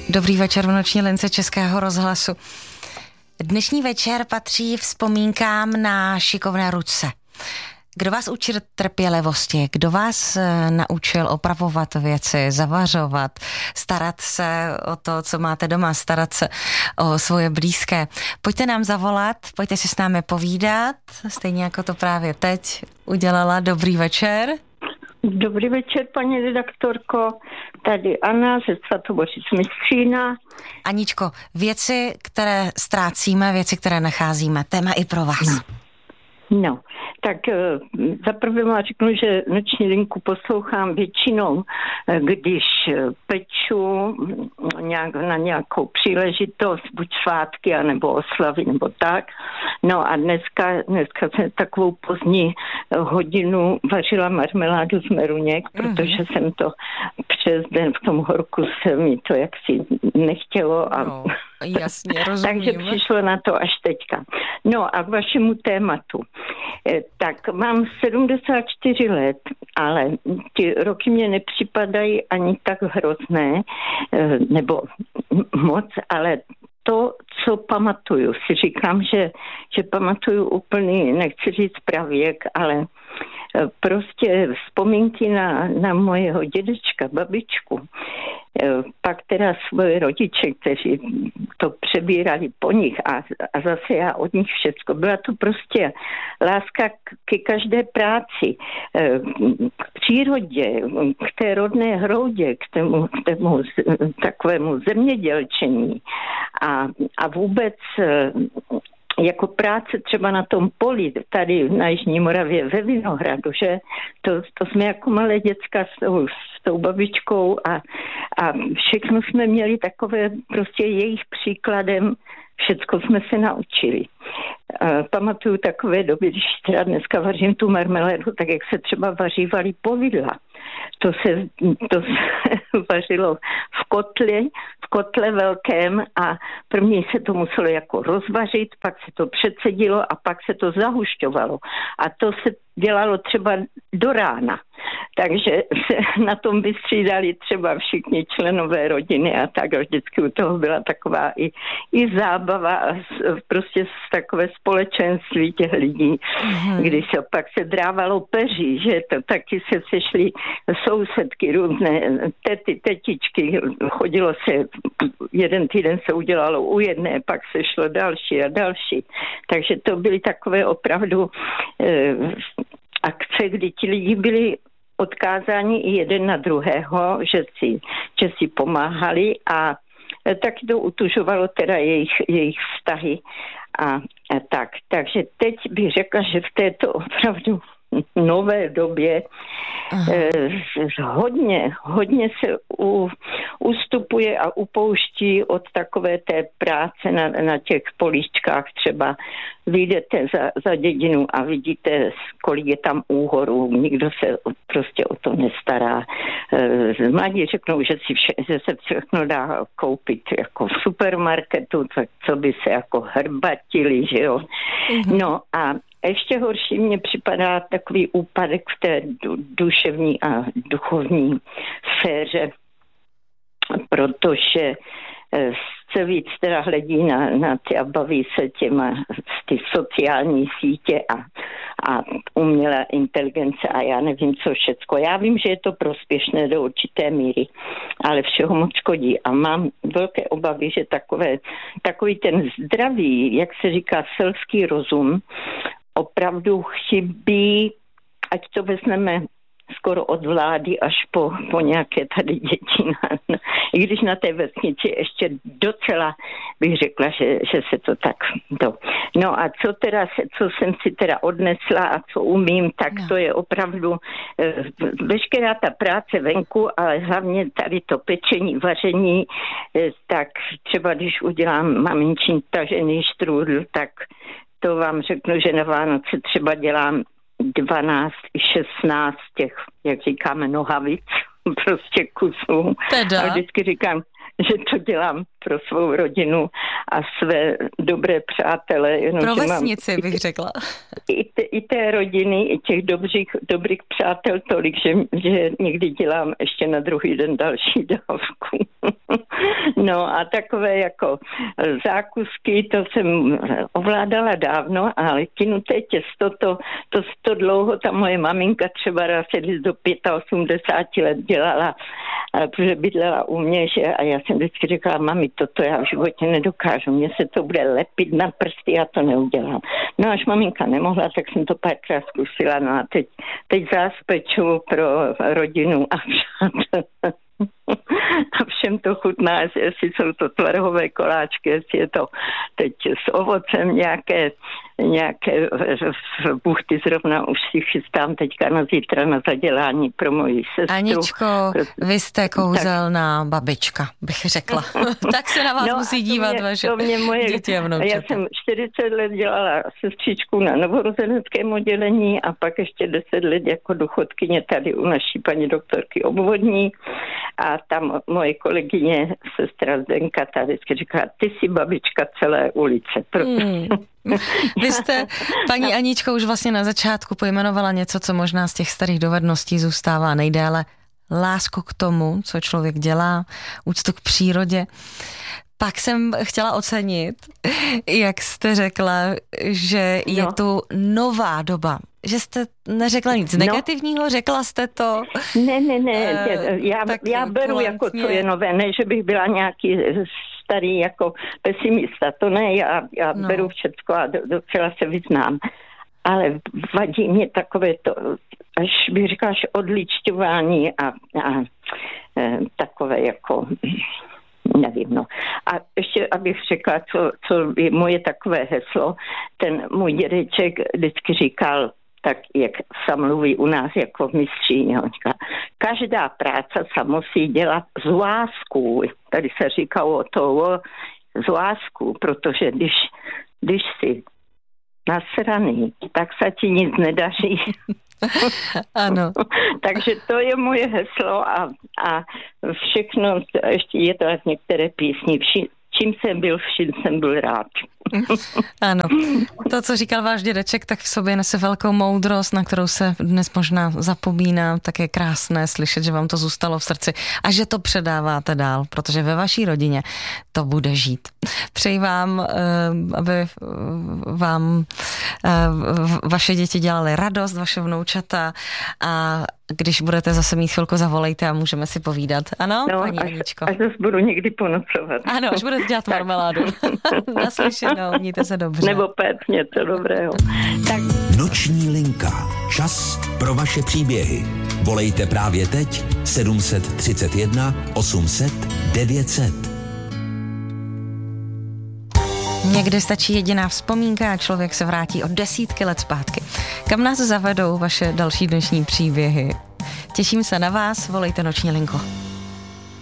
Dobrý večer v noční lince Českého rozhlasu. Dnešní večer patří vzpomínkám na šikovné ručce. Kdo vás učil trpělivosti? Kdo vás naučil opravovat věci, zavařovat, starat se o to, co máte doma, starat se o svoje blízké? Pojďte nám zavolat, pojďte si s námi povídat, stejně jako to právě teď udělala. Dobrý večer. Dobrý večer, paní redaktorko. Tady Anna ze Svatobořic Mistřína. Aničko, věci, které ztrácíme, věci, které nacházíme, téma i pro vás. No, tak zaprvé vám řeknu, že noční linku poslouchám většinou, když peču na nějakou příležitost, buď svátky, anebo oslavy, nebo tak. No a dneska jsem takovou pozdní hodinu vařila marmeládu z meruněk, protože jsem to přes den v tom horku se mi to jaksi nechtělo a jasně, rozumím. takže přišlo na to až teďka. No a k vašemu tématu. Tak mám 74 let, ale ty roky mě nepřipadají ani tak hrozné, nebo moc, ale to, co pamatuju, si říkám, že pamatuju úplný, nechci říct pravěk, ale prostě vzpomínky na mojeho dědečka, babičku, pak teda svoje rodiče, kteří to přebírali po nich a zase já od nich všecko. Byla to prostě láska ke každé práci, k přírodě, k té rodné hroudě, k tému takovému zemědělčení a vůbec jako práce třeba na tom poli, tady na Jižní Moravě ve Vinohradu, že to jsme jako malé děcka s tou babičkou a všechno jsme měli takové prostě jejich příkladem, všecko jsme se naučili. Pamatuju takové doby, když teda dneska vařím tu marmelédu, tak jak se třeba vařívaly povidla. To se vařilo v kotle velkém a první se to muselo jako rozvařit, pak se to předsedilo a pak se to zahušťovalo. A to se dělalo třeba do rána. Takže se na tom vystřídali třeba všichni členové rodiny a tak. A vždycky u toho byla taková i zábava a prostě takové společenství těch lidí, když se pak se drávalo peří, že to taky se sešly sousedky různé, tetičky, chodilo se, jeden týden se udělalo u jedné, pak se šlo další a další. Takže to byly takové opravdu akce, kdy ti lidi byli odkázáni i jeden na druhého, že si pomáhali a taky to utužovalo teda jejich vztahy a tak. Takže teď bych řekla, že v této opravdu nové době hodně se ustupuje a upouští od takové té práce na těch políčkách. Třeba vyjdete za dědinu a vidíte, kolik je tam úhorů. Nikdo se prostě o to nestará. Mladí řeknou, že se všechno dá koupit jako v supermarketu, tak co by se jako hrbatili, že jo. No a ještě horší mně připadá takový úpadek v té duševní a duchovní sféře, protože se víc teda hledí na ty a baví se ty sociální sítě a umělá inteligence a já nevím co všecko. Já vím, že je to prospěšné do určité míry, ale všeho moc škodí a mám velké obavy, že takový ten zdravý, jak se říká, selský rozum, opravdu chybí, ať to vezmeme skoro od vlády až po nějaké tady děti. I když na té vesnici ještě docela bych řekla, že se to tak... No a co jsem si teda odnesla a co umím, tak to je opravdu veškerá ta práce venku, ale hlavně tady to pečení, vaření, tak třeba když udělám maminčin tažený štrůdl, tak to vám řeknu, že na Vánoce třeba dělám 12, 16 těch, jak říkáme, nohavic, prostě kusů. Teda. A vždycky říkám, že to dělám pro svou rodinu a své dobré přátele. Pro vesnici bych řekla. I té rodiny, i těch dobrých přátel tolik, že někdy dělám ještě na druhý den další dávku. No a takové jako zákusky, to jsem ovládala dávno, ale kynuté těsto, to dlouho ta moje maminka třeba raz do 85 let dělala, protože bydlela u mě, že, a já jsem vždycky říkala, mami, toto já v životě nedokážu, mně se to bude lepit na prsty, já to neudělám. No až maminka nemohla, tak jsem to párkrát zkusila, no a teď zás peču pro rodinu a a všem to chutná, jestli jsou to tvrhové koláčky, jestli je to teď s ovocem nějaké buchty, zrovna už si chystám teďka na zítra na zadělání pro moji sestru. Aničko, vy jste kouzelná babička, bych řekla. Tak se na vás musí dívat vaše děti a vnoučata. Já jsem 40 let dělala sestřičku na novorozeneckém oddělení a pak ještě 10 let jako důchodkyně tady u naší paní doktorky obvodní. A tam moje kolegyně, sestra Zdenka, ta vždycky říká, ty jsi babička celé ulice. Vy jste, paní Aničko, už vlastně na začátku pojmenovala něco, co možná z těch starých dovedností zůstává nejdéle. Lásku k tomu, co člověk dělá, úctu k přírodě. Pak jsem chtěla ocenit, jak jste řekla, že je tu nová doba. Že jste neřekla nic negativního, řekla jste to? Ne, já beru jako to je nové, ne, že bych byla nějaký starý jako pesimista, to ne, já beru všecko a docela se vyznám. Ale vadí mě takové to, až bych říkala, až odličťování a takové jako... Nevím, no. A ještě, abych řekla, co je moje takové heslo, ten můj dědeček vždycky říkal, tak jak se mluví u nás jako v mistříně, on říká, každá práce se musí dělat z láskou. Tady se říkalo to z láskou, protože když si nasraný, tak se ti nic nedaří. Ano. Takže to je moje heslo a všechno, ještě je to jak některé písni, čím jsem byl, vším jsem byl rád. Ano. To, co říkal váš dědeček, tak v sobě nese velkou moudrost, na kterou se dnes možná zapomíná. Tak je krásné slyšet, že vám to zůstalo v srdci a že to předáváte dál, protože ve vaší rodině to bude žít. Přeji vám, aby vám vaše děti dělaly radost, vaše vnoučata, a když budete zase mít chvilku, zavolejte a můžeme si povídat. Ano, paní Aničko? Až zase budu někdy ponocovat. Ano, až budete dělat marmeládu. Naslyšenou, mějte se dobře. Nebo pec, něco dobrého. Tak. Noční linka. Čas pro vaše příběhy. Volejte právě teď 731 800 900. Někdy stačí jediná vzpomínka a člověk se vrátí o desítky let zpátky. Kam nás zavedou vaše další dnešní příběhy? Těším se na vás, volejte Noční linku.